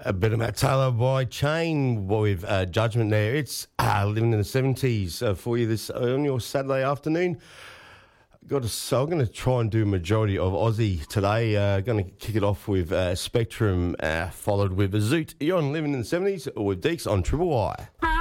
A bit of Matt Taylor by Chain with Judgment there. It's living in the 70s for you this on your Saturday afternoon. I'm going to try and do a majority of Aussie today. Going to kick it off with Spectrum, followed with a Zoot. You're on Living in the 70s with Deeks on Triple Y.